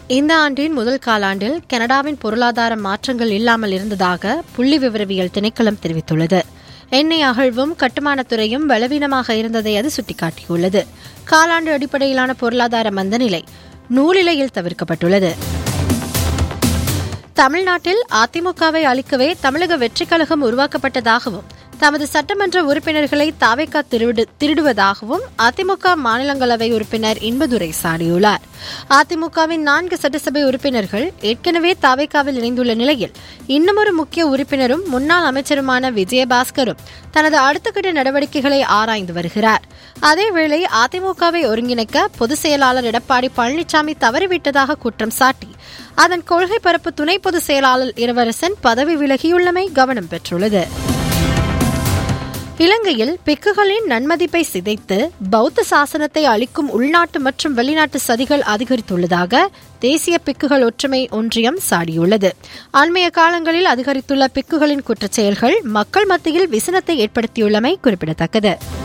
இந்த ஆண்டின் முதல் காலாண்டில் கனடாவின் பொருளாதார மாற்றங்கள் இல்லாமல் இருந்ததாக புள்ளி விவரவியல் திணைக்களம் தெரிவித்துள்ளது. எண்ணெய் அகழ்வும் கட்டுமானத்துறையும் பலவீனமாக இருந்ததை அது சுட்டிக்காட்டியுள்ளது. காலாண்டு அடிப்படையிலான பொருளாதார மந்தநிலை நூலிலையில் தவிர்க்கப்பட்டுள்ளது. தமிழ்நாட்டில் அதிமுகவை அழிக்கவே தமிழக வெற்றிக் கழகம் உருவாக்கப்பட்டதாகவும் தமது சட்டமன்ற உறுப்பினர்களை தாவேகா திருடுவதாகவும் அதிமுக மாநிலங்களவை உறுப்பினர் இன்பதுரை சாடியுள்ளார். அதிமுகவின் 4 சட்டசபை உறுப்பினர்கள் ஏற்கனவே தாவேகாவில் இணைந்துள்ள நிலையில் இன்னுமொரு முக்கிய உறுப்பினரும் முன்னாள் அமைச்சருமான விஜயபாஸ்கரும் தனது அடுத்த கட்ட நடவடிக்கைகளை ஆராய்ந்து வருகிறார். அதேவேளை அதிமுகவை ஒருங்கிணைக்க பொதுச் செயலாளர் எடப்பாடி பழனிசாமி தவறிவிட்டதாக குற்றம் சாட்டி அதன் கொள்கை பரப்பு துணை பொதுச் செயலாளர் இளவரசன் பதவி விலகியுள்ளமை கவனம் பெற்றுள்ளது. இலங்கையில் பிக்குகளின் நன்மதிப்பை சிதைத்து பௌத்த சாசனத்தை அளிக்கும் உள்நாட்டு மற்றும் வெளிநாட்டு சதிகள் அதிகரித்துள்ளதாக தேசிய பிக்குகள் ஒற்றுமை ஒன்றியம் சாடியுள்ளது. அண்மைய காலங்களில் அதிகரித்துள்ள பிக்குகளின் குற்றச்செயல்கள் மக்கள் மத்தியில் விசனத்தை ஏற்படுத்தியுள்ளமை குறிப்பிடத்தக்கது.